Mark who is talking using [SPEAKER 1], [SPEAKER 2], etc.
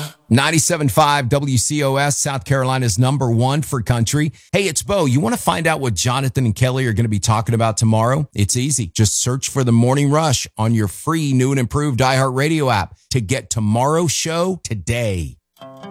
[SPEAKER 1] 97.5 WCOS, South Carolina's #1 for country. Hey, it's Bo. You want to find out what Jonathan and Kelly are going to be talking about tomorrow? It's easy. Just search for The Morning Rush on your free new and improved iHeartRadio app to get tomorrow's show today.